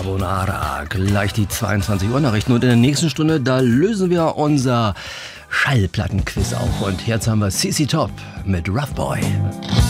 Carbonara. Gleich die 22 Uhr Nachrichten und in der nächsten Stunde, da lösen wir unser Schallplattenquiz auf. Und jetzt haben wir CC Top mit Rough Boy.